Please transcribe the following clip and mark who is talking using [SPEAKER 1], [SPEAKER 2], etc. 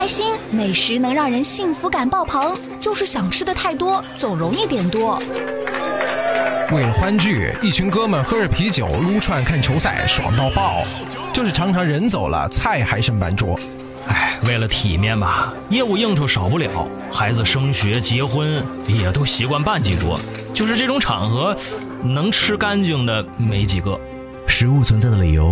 [SPEAKER 1] 开心，美食能让人幸福感爆棚，就是想吃的太多，总容易点多。
[SPEAKER 2] 为了欢聚，一群哥们喝着啤酒撸串看球赛，爽到爆。就是常常人走了，菜还剩半桌。
[SPEAKER 3] 为了体面吧，业务应酬少不了，孩子升学结婚也都习惯办几桌。就是这种场合，能吃干净的没几个。
[SPEAKER 4] 食物存在的理由